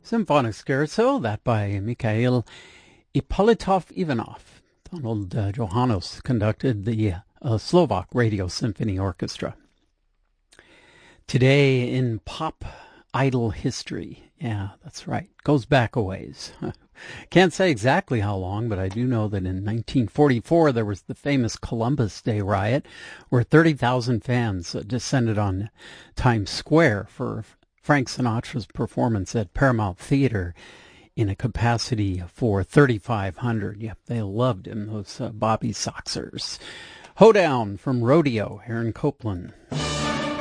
Symphonic Scherzo, that by Mikhail Ippolitov-Ivanov. Donald Johannes conducted the Slovak Radio Symphony Orchestra. Today in pop idol history. Yeah, that's right. Goes back a ways. Can't say exactly how long, but I do know that in 1944 there was the famous Columbus Day riot where 30,000 fans descended on Times Square for Frank Sinatra's performance at Paramount Theater in a capacity for 3,500. Yep, they loved him, those Bobby Soxers. Hoedown from Rodeo, Aaron Copland.